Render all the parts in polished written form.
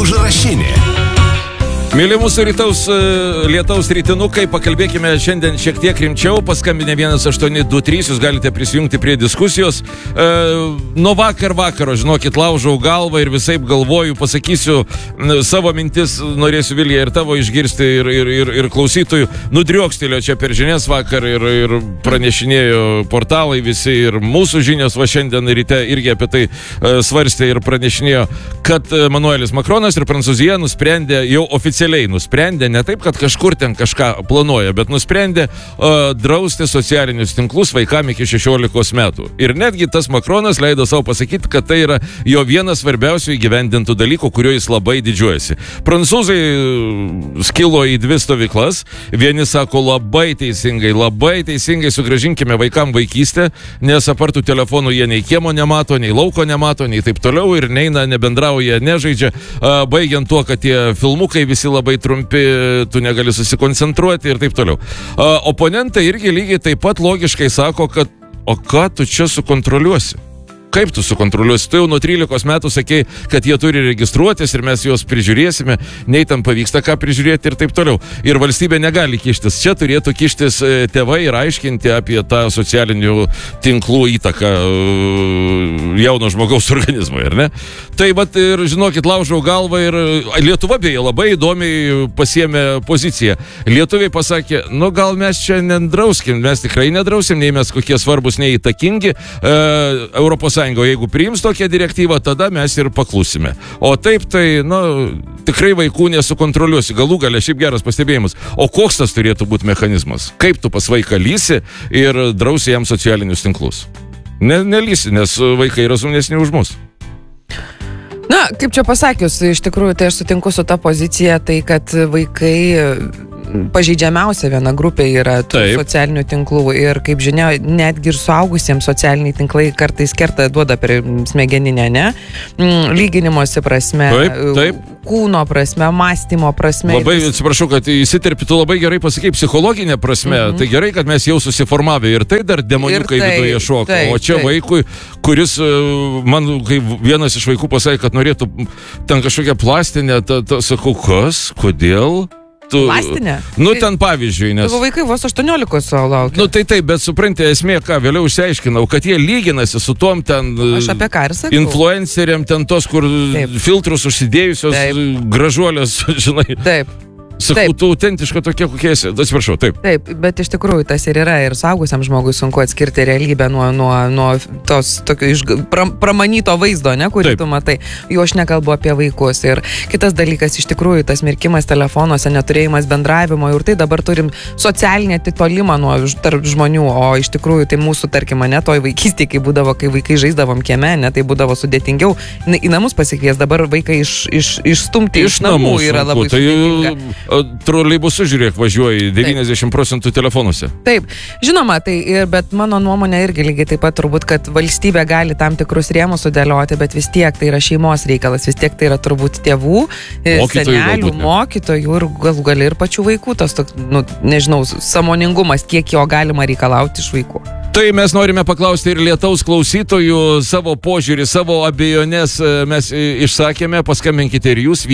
Užrašinė. Mėly mūsų lietaus rytinukai, pakalbėkime šiandien šiek tiek rimčiau. Paskambinę 1823, jūs galite prisijungti prie diskusijos. Nuo vakaro, žinokit, laužau galvą ir visaip galvoju, pasakysiu savo mintis, norėsiu Vilija ir tavo išgirsti ir klausytojų. Nudriokstelio čia per žinias vakar ir pranešinėjo portalai visi ir mūsų žinios va šiandien ryte irgi apie tai svarstė ir pranešinėjo, kad Emanuelis Makronas ir Prancūzija nusprendė, jau oficialiai nusprendė, ne taip, kad kažkur ten kažką planuoja, bet nusprendė drausti socialinius tinklus vaikam iki 16 metų. Ir netgi tas Makronas leido savo pasakyti, kad tai yra jo vienas svarbiausių įgyvendintų dalykų, kuriuo jis labai didžiuojasi. Prancūzai skilo į dvi stovyklas. Vieni sako labai teisingai sugrąžinkime vaikam vaikystę, nes apartų telefonų jie nei kiemo nemato, nei lauko nemato, nei taip toliau ir neina, nebendrauja, nežaidžia. Baigiant tuo, kad tie filmukai visi labai trumpi, tu negali susikoncentruoti ir taip toliau. Oponentai irgi lygiai taip pat logiškai sako, kad o ką tu čia sukontroliuosi? Kaip tu sukontroliuosi? Tu jau nuo 13 metų sakei, kad jie turi registruotis ir mes juos prižiūrėsime, nei tam pavyksta ką prižiūrėti ir taip toliau. Ir valstybė negali kištis. Čia turėtų kištis tėvai ir aiškinti apie tą socialinių tinklų įtaką jauno žmogaus organizmui, ar ne? Tai vat ir, žinokit, laužau galvą ir Lietuva beje labai įdomiai pasiėmė poziciją. Lietuviai pasakė, nu gal mes čia nedrauskim, mes tikrai nedrausim, nei mes kokie svarbus, nei įtakingi. Europos Sąjunga, jeigu priims tokią direktyvą, tada mes ir paklusime. O taip tai, tikrai vaikų nesukontroliuosi. Galų gale, šiaip geras pastebėjimas. O koks tas turėtų būti mechanizmas? Kaip tu pas vaiką lysi ir drausi jam socialinius tinklus? Nelysi, nes vaikai yra sumnesni už mus. Na, kaip čia pasakius, iš tikrųjų, tai aš sutinku su ta pozicija, tai kad vaikai pažeidžiamiausia viena grupė yra tų socialinių tinklų ir, kaip žinia, netgi ir suaugusiems socialiniai tinklai kartais kerta, duoda per smegeninę, ne? Lyginimosi prasme, kūno prasme, mąstymo prasme. Labai atsiprašau, kad įsiterpi, tu labai gerai pasakai, psichologinė prasme, tai gerai, kad mes jau susiformavę ir tai dar demoniukai viduje šoka. O čia vaikui, kuris, man, kai vienas iš vaikų pasakė, kad norėtų ten kažkokią plastinę, sakau, kas, kodėl? Plastinė? Ten pavyzdžiui, nes... Tavo vaikai vos 18 savo laukia. Tai taip, bet supranti, esmė, ką vėliau išsiaiškinau, kad jie lyginasi su tom ten... Aš apie ką ir sakau. Influenceriam, ten tos, kur filtrus užsidėjusios gražuolės, žinai. Taip. Sakau, tu autentiška tokia, kokie esi. Atsiprašau, taip. Taip, bet iš tikrųjų tas ir yra. Ir suaugusiam žmogui sunku atskirti realybę nuo tos tokio pramanyto vaizdo, ne, kurį tu matai. Jau aš nekalbu apie vaikus. Ir kitas dalykas, iš tikrųjų, tas mirkimas telefonuose, neturėjimas bendravimo. Ir tai dabar turim socialinį atitolimą tarp žmonių. O iš tikrųjų, tai mūsų, tarkim, ne toj vaikystėje, kai būdavo, kai vaikai žaisdavom kieme, ne, tai būdavo sudėtingiau. Į namus pasikvies, dabar vaikai išstumti iš namų yra labai sudėtinga. Troleibusų, žiūrėk, važiuoja 90% telefonuose. Taip, žinoma, bet mano nuomonė irgi lygiai taip pat turbūt, kad valstybė gali tam tikrus rėmus sudėlioti, bet vis tiek tai yra šeimos reikalas, vis tiek tai yra turbūt tėvų, senelių, mokytojų ir galų gale ir pačių vaikų, tas, nežinau, sąmoningumas, kiek jo galima reikalauti iš vaikų. Tai mes norime paklausti ir lietaus klausytojų savo požiūrį, savo abejonės mes išsakėme, paskambinkite ir jūs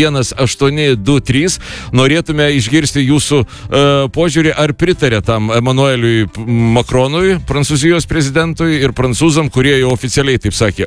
1823, norėtume išgirsti jūsų požiūrį, ar pritarė tam Emanueliui Makronui, Prancūzijos prezidentui ir prancūzam, kurie jau oficialiai, taip sakė,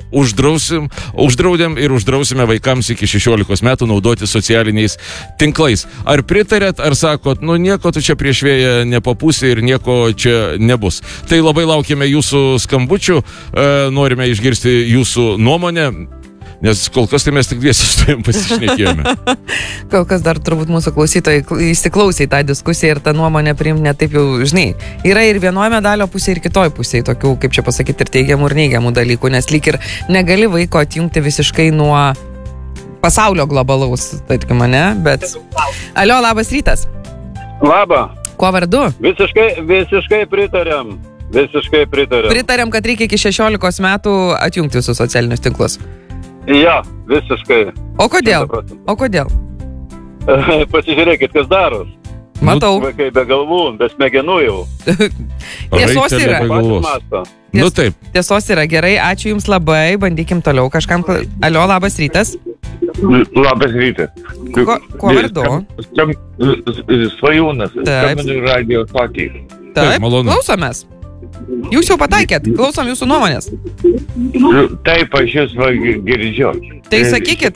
uždraudėm ir uždrausime vaikams iki 16 metų naudoti socialiniais tinklais. Ar pritarėt, ar sakot, nieko tu čia prieš vėją nepapūsi ir nieko čia nebus. Tai labai laukime jūsų skambučių, norime išgirsti jūsų nuomonę, nes kol kas tai mes tik dviesi su tavim pasišnekėjome. Kol kas dar turbūt mūsų klausytojai įsiklausė į tą diskusiją ir tą nuomonę priimti ne taip jau, žinai. Yra ir vienoje medalio pusėje, ir kitoje pusėje tokių, kaip čia pasakyti, ir teigiamų ir neigiamų dalykų, nes lyg ir negali vaiko atjungti visiškai nuo pasaulio globalaus, tarkim, ne, bet... Alio, labas rytas. Labą. Kuo vardu? Visiškai pritariam. Pritariam, kad reikia iki 16 metų atjungti visus socialinius tinklus. Ja, visiškai. O kodėl? Pasižiūrėkit, kas daros. Matau. Vaikai be galvų, be smegenų jau. Tiesos Raitelė yra. be galvos. Masto. Nu taip. Tiesos yra gerai, ačiū Jums labai, bandykim toliau kažkam. Alio, labas rytas. Labas rytas. Kuo vardu? Svajūnas. Taip. Skambinu radio stotį. Taip, malonu. klausomės. Jūs jau pataikėt, klausom Jūsų nuomonės. Taip, aš jūs girdžiu. Tai sakykit.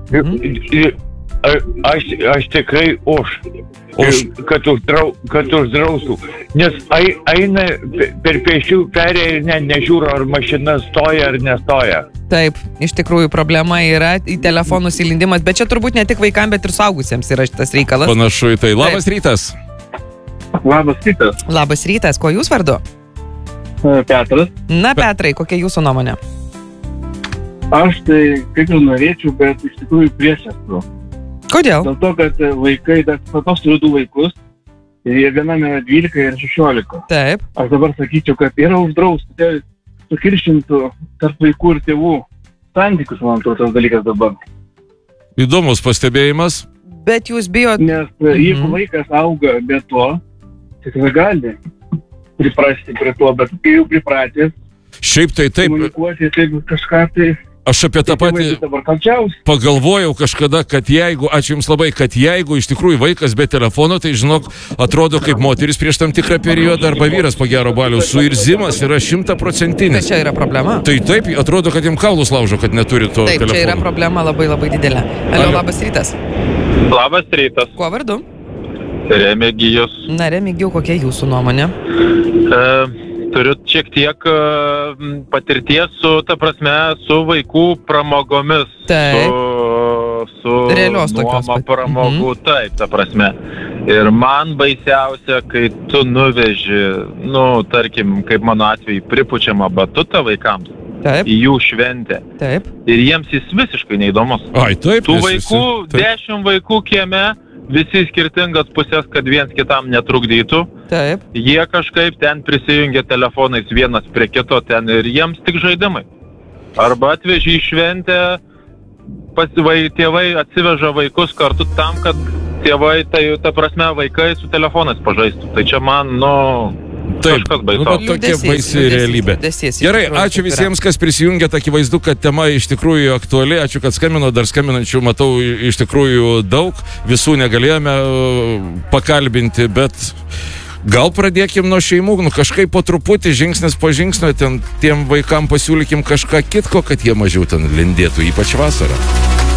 Aš tikrai už. Kad uždraustų. Nes eina per pėsčių perėją ir nežiūro, ar mašina stoja ar nestoja. Taip, iš tikrųjų problema yra į telefonus įlindimas, bet čia turbūt ne tik vaikams, bet ir suaugusiems yra šitas reikalas. Panašu į tai. Labas rytas. Labas rytas. Labas rytas, kuo Jūs vardu? Petras. Na, Petrai, kokia Jūsų nuomonė? Aš tai kaip ir norėčiau, bet iš tikrųjų prieš esu. Kodėl? Dėl to, kad vaikai, dar patos turiu 2 vaikus, ir jie vienam yra 12 ir 16. Taip. Aš dabar sakyčiau, kad yra uždrausti, tai sukiršintų tarp vaikų ir tėvų santykius, man atrodo, tas dalykas dabar. Įdomus pastebėjimas. Bet Jūs bijot... Nes jeigu vaikas auga be to, tikrai gali priprasti prie to, bet kai jau pripratęs, Šiaip tai taip. komunikuoti, taip kažką tai... Aš apie tą patį pagalvojau kažkada, kad jeigu, ačiū Jums labai, kad jeigu iš tikrųjų vaikas be telefono, tai žinok, atrodo kaip moteris prieš tam tikrą periodą arba vyras po gero baliaus. Suirzimas yra 100%. Tai čia yra problema. Tai taip, atrodo, kad jiems kaulus laužo, kad neturi to Taip, telefono. čia yra problema labai didelė. Alio, labas rytas. Labas rytas. Kuo vardu? Remigijus. Na, Remigijau, kokia Jūsų nuomonė? Turiu šiek tiek patirties su vaikų pramogomis. Taip. Su Realios tokios nuoma pramogų, taip, ta prasme. Ir man baisiausia, kai tu nuveži, tarkim, kaip mano atveju, pripučiamą batutą vaikams. Taip. Į jų šventę. Taip. Ir jiems jis visiškai neįdomus. Ai, taip. Tų vaikų, 10 vaikų kieme, visi skirtingas pusės, kad viens kitam netrukdytų. Taip. Jie kažkaip ten prisijungia telefonais vienas prie kito ten ir jiems tik žaidimai. Arba atvežė į šventę, tėvai atsiveža vaikus kartu tam, kad tėvai, tai ta prasme, vaikai su telefonais pažaistų. Tai čia man, Taip, kažkas baisaus. tokia baisi realybė. Gerai, ačiū visiems, kas prisijungėt, akivaizdu, kad tema iš tikrųjų aktuali. Ačiū, kad skambino, dar skambinančių matau iš tikrųjų daug. Visų negalėjome pakalbinti, bet gal pradėkim nuo šeimų, kažkaip po truputį, žingsnis po žingsnio, tiem vaikam pasiūlykim kažką kitko, kad jie mažiau ten lindėtų, ypač vasarą.